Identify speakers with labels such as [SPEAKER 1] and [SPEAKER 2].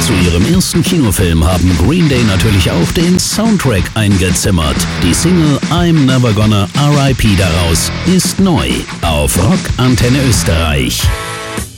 [SPEAKER 1] Zu ihrem ersten Kinofilm haben Green Day natürlich auch den Soundtrack eingezimmert. Die Single I'm Never Gonna R.I.P. daraus ist neu auf Rock Antenne Österreich.